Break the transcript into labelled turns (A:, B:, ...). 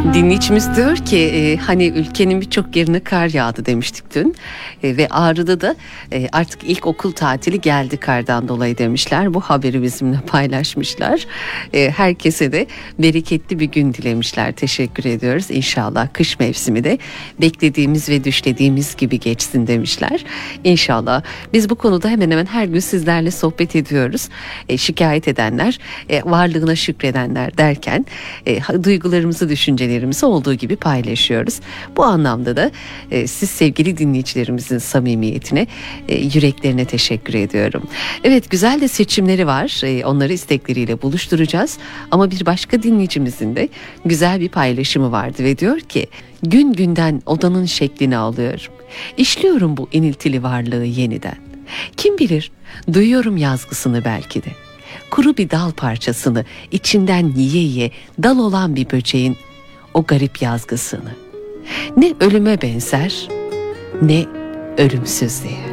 A: Dinleyicimiz diyor ki hani ülkenin birçok yerine kar yağdı demiştik dün. Ve Ağrı'da da artık ilk okul tatili geldi kardan dolayı demişler. Bu haberi bizimle paylaşmışlar. Herkese de bereketli bir gün dilemişler. Teşekkür ediyoruz. İnşallah kış mevsimi de beklediğimiz ve düşlediğimiz gibi geçsin demişler. İnşallah. Biz bu konuda hemen hemen her gün sizlerle sohbet ediyoruz. Şikayet edenler, varlığına şükredenler derken duygularımızı, düşüncelerimizi olduğu gibi paylaşıyoruz. Bu anlamda da siz sevgili dinleyicilerimizin samimiyetine, yüreklerine teşekkür ediyorum. Evet, güzel de seçimleri var. Onları istekleriyle buluşturacağız. Ama bir başka dinleyicimizin de güzel bir paylaşımı vardı ve diyor ki: gün günden odanın şeklini alıyorum. İşliyorum bu iniltili varlığı yeniden. Kim bilir, duyuyorum yazgısını belki de. Kuru bir dal parçasını içinden yiye yiye dal olan bir böceğin o garip yazgısını. Ne ölüme benzer, ne ölümsüzlüğe.